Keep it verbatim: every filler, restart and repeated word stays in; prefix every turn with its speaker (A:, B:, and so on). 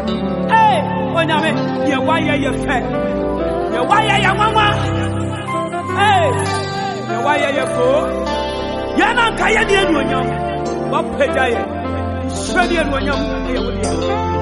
A: Hey, when I mean, you why you fed? You why you mama? Hey, you why you fool? Yana Kaya, the Anyam, what Pedaya, Shady and Wanyam,